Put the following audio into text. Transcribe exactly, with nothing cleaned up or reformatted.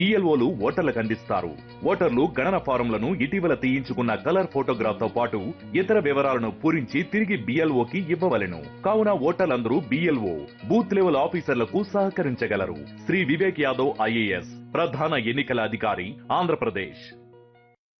బిఎల్ఓలు ఓటర్లకు అందిస్తారు. ఓటర్లు గణన ఫారంలను ఇటీవల తీయించుకున్న కలర్ ఫోటోగ్రాఫ్ తో పాటు ఇతర వివరాలను పూరించి తిరిగి బిఎల్ఓకి ఇవ్వవలెను. కావున ఓటర్లందరూ బిఎల్ఓ బూత్ లెవెల్ ఆఫీసర్లకు సహకరించగలరు. శ్రీ వివేక్ యాదవ్ ఐఏఎస్ ప్రధాన ఎన్నికల అధికారి, ఆంధ్రప్రదేశ్.